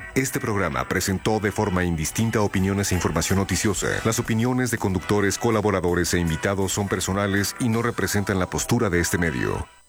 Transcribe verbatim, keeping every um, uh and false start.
Este programa presentó de forma indistinta opiniones e información noticiosa. Las opiniones de conductores, colaboradores e invitados son personales y no representan la postura de este medio.